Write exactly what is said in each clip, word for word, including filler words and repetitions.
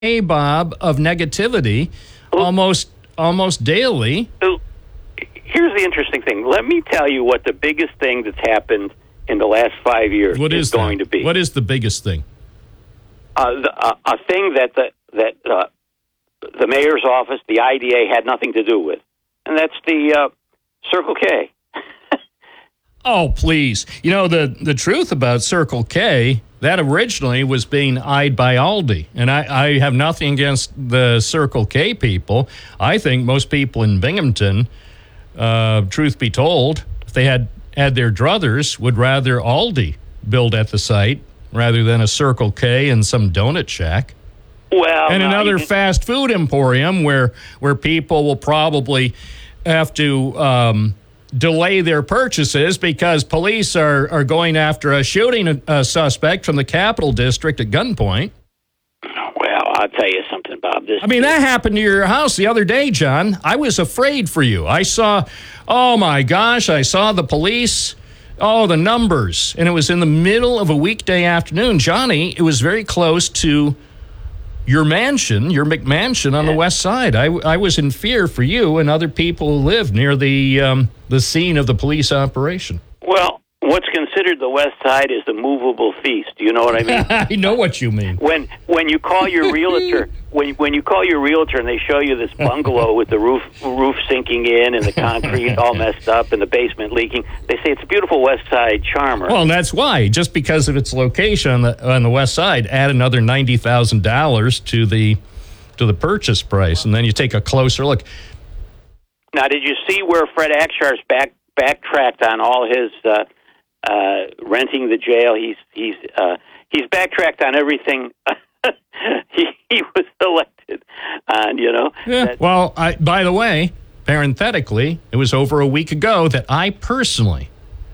Hey, Bob, of negativity almost almost daily. Here's the interesting thing. Let me tell you what the biggest thing that's happened in the last five years What is, is going that? to be. What is the biggest thing? Uh, the, uh, a thing that the that uh, the mayor's office, the I D A, had nothing to do with, and that's the uh, Circle K. Oh, please. You know, the, the truth about Circle K, that originally was being eyed by Aldi. And I, I have nothing against the Circle K people. I think most people in Binghamton, uh, truth be told, if they had had their druthers, would rather Aldi build at the site rather than a Circle K and some donut shack. Well, and no, another can... fast food emporium where where people will probably have to um, delay their purchases because police are, are going after a shooting a, a suspect from the Capital District at gunpoint. Well, I'll tell you something, Bob. This I mean, that happened to your house the other day, John. I was afraid for you. I saw, oh my gosh, I saw the police. Oh, the numbers. And it was in the middle of a weekday afternoon. Johnny, it was very close to your mansion, your McMansion on the west side. I, I was in fear for you and other people who live near the um, the scene of the police operation. Well, what's considered the west side is the movable feast. Do you know what I mean? I know what you mean. When when you call your realtor, when when you call your realtor and they show you this bungalow with the roof roof sinking in and the concrete all messed up and the basement leaking, they say it's a beautiful west side charmer. Well, and that's why, just because of its location on the on the west side, add another ninety thousand dollars to the to the purchase price, and then you take a closer look. Now, did you see where Fred Akshar's back backtracked on all his uh, uh, renting the jail? He's he's uh, he's backtracked on everything. he, he was elected, and you know. Yeah. Well, I, by the way, parenthetically, it was over a week ago that I personally,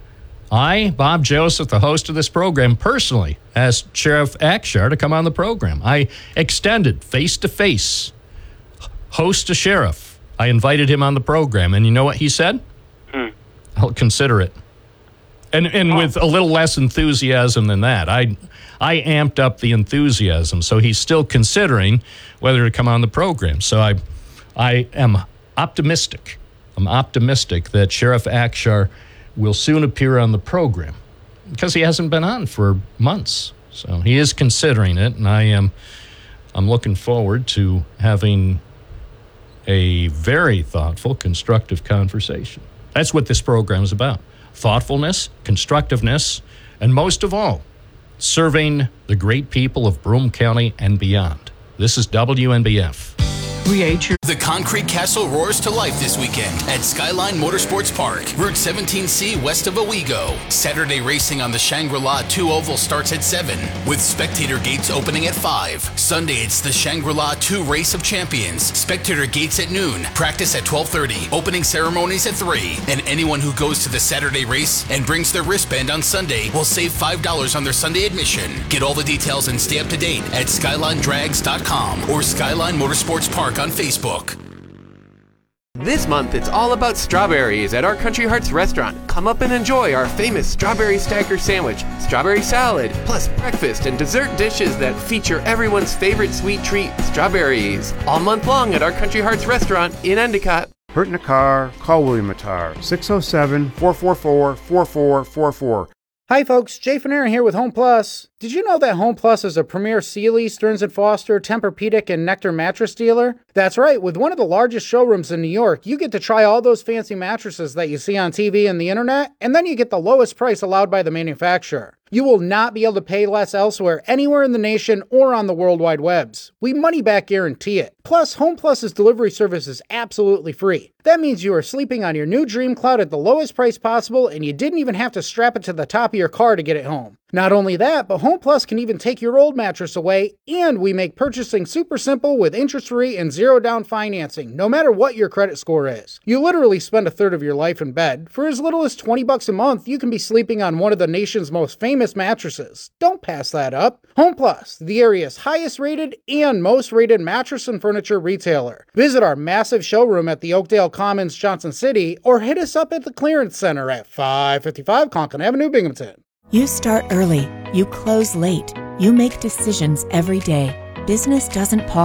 I, Bob Joseph, the host of this program, personally asked Sheriff Akshar to come on the program. I extended face-to-face, host to sheriff. I invited him on the program, and you know what he said? Hmm. I'll consider it. And and oh. with a little less enthusiasm than that. I I amped up the enthusiasm, so he's still considering whether to come on the program. So I I am optimistic. I'm optimistic that Sheriff Akshar will soon appear on the program because he hasn't been on for months. So he is considering it, and I am I'm looking forward to having a very thoughtful, constructive conversation. That's what this program is about. Thoughtfulness, constructiveness, and most of all, serving the great people of Broome County and beyond. This is W N B F. Create your... The Concrete Castle roars to life this weekend at Skyline Motorsports Park, Route seventeen C west of Owego. Saturday racing on the Shangri-La two Oval starts at seven, with spectator gates opening at five. Sunday, it's the Shangri-La two Race of Champions. Spectator gates at noon, practice at twelve thirty, opening ceremonies at three. And anyone who goes to the Saturday race and brings their wristband on Sunday will save five dollars on their Sunday admission. Get all the details and stay up to date at skyline drags dot com or Skyline Motorsports Park on Facebook. This month, it's all about strawberries at our Country Hearts restaurant. Come up and enjoy our famous strawberry stacker sandwich, strawberry salad, plus breakfast and dessert dishes that feature everyone's favorite sweet treat, strawberries. All month long at our Country Hearts restaurant in Endicott. Hurt in a car? Call William Attar, six oh seven, four four four, four four four four. Hi folks, Jay Fanera here with Home Plus. Did you know that Home Plus is a premier Sealy, Stearns and Foster, Tempur-Pedic, and Nectar mattress dealer? That's right, with one of the largest showrooms in New York, you get to try all those fancy mattresses that you see on T V and the internet, and then you get the lowest price allowed by the manufacturer. You will not be able to pay less elsewhere, anywhere in the nation or on the World Wide Webs. We money-back guarantee it. Plus, Home Plus's delivery service is absolutely free. That means you are sleeping on your new Dream Cloud at the lowest price possible, and you didn't even have to strap it to the top of your car to get it home. Not only that, but Home Plus can even take your old mattress away, and we make purchasing super simple with interest-free and zero-down financing, no matter what your credit score is. You literally spend a third of your life in bed. For as little as twenty bucks a month, you can be sleeping on one of the nation's most famous mattresses. Don't pass that up. Home Plus, the area's highest-rated and most-rated mattress and furniture retailer. Visit our massive showroom at the Oakdale Commons, Johnson City, or hit us up at the Clearance Center at five fifty-five Conklin Avenue, Binghamton. You start early, you close late, you make decisions every day. business doesn't pause.